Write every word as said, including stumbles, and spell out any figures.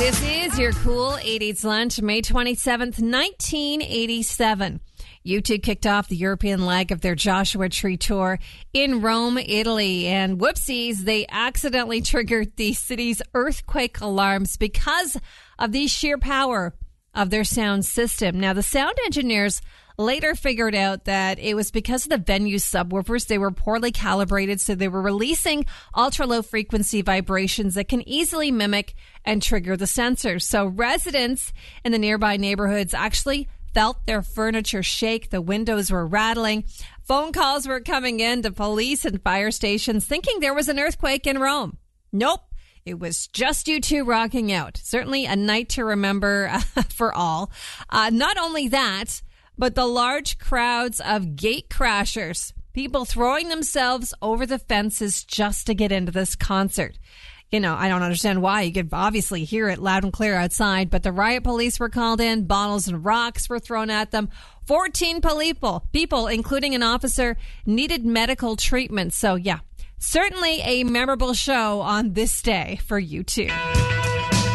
This is your Cool eighties Lunch, May twenty-seventh, nineteen eighty-seven. U two kicked off the European leg of their Joshua Tree tour in Rome, Italy. And whoopsies, they accidentally triggered the city's earthquake alarms because of the sheer power of their sound system. Now, the sound engineers later figured out that it was because of the venue's subwoofers. They were poorly calibrated, so they were releasing ultra-low frequency vibrations that can easily mimic and trigger the sensors. So residents in the nearby neighborhoods actually felt their furniture shake. The windows were rattling. Phone calls were coming in to police and fire stations thinking there was an earthquake in Rome. Nope. It was just U two rocking out. Certainly a night to remember uh, for all. Uh, not only that, but the large crowds of gate crashers, people throwing themselves over the fences just to get into this concert. You know, I don't understand why. You could obviously hear it loud and clear outside, but the riot police were called in. Bottles and rocks were thrown at them. fourteen people, people, including an officer, needed medical treatment. So, yeah, certainly a memorable show on this day for U two.